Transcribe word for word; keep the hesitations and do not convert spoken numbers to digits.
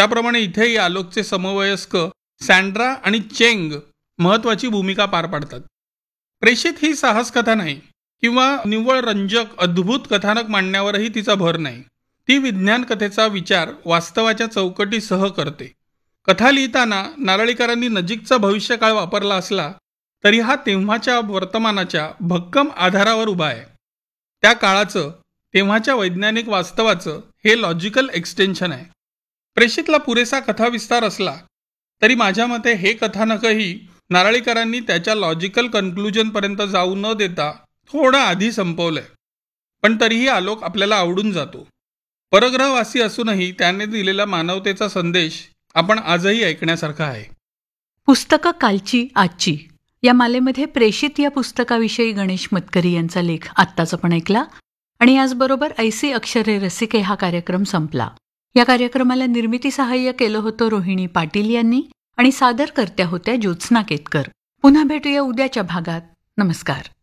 त्याप्रमाणे इथेही आलोकचे समवयस्क सँड्रा आणि चेंग महत्वाची भूमिका पार पाडतात. प्रेषित ही साहस कथा नाही किंवा निव्वळ रंजक अद्भुत कथानक मांडण्यावरही तिचा भर नाही. ती विज्ञान कथेचा विचार वास्तवाच्या चौकटीसह करते. कथा लिहिताना नारळीकरांनी नजीकचा भविष्यकाळ वापरला असला तरी हा तेव्हाच्या वर्तमानाच्या भक्कम आधारावर उभा आहे. त्या काळाचं, तेव्हाच्या वैज्ञानिक वास्तवाचं हे लॉजिकल एक्सटेन्शन आहे. प्रेषितला पुरेसा कथाविस्तार असला तरी माझ्या मते हे कथानकही नारळीकरांनी त्याच्या लॉजिकल कन्क्लुजनपर्यंत जाऊ न देता थोडं आधी संपवलंय. पण तरीही आलोक आपल्याला आवडून जातो. परग्रहवासी असूनही त्याने दिलेला मानवतेचा संदेश आपण आजही ऐकण्यासारखा आहे. पुस्तकं कालची आजची या मालेमध्ये प्रेषित या पुस्तकाविषयी गणेश मतकरी यांचा लेख आत्ताच आपण ऐकला आणि याचबरोबर ऐसी अक्षरे रसिके हा कार्यक्रम संपला. या कार्यक्रमाला निर्मिती सहाय्य केलं होतं रोहिणी पाटील यांनी आणि सादरकर्त्या होत्या ज्योत्स्ना केतकर. पुन्हा भेटूया उद्याच्या भागात. नमस्कार.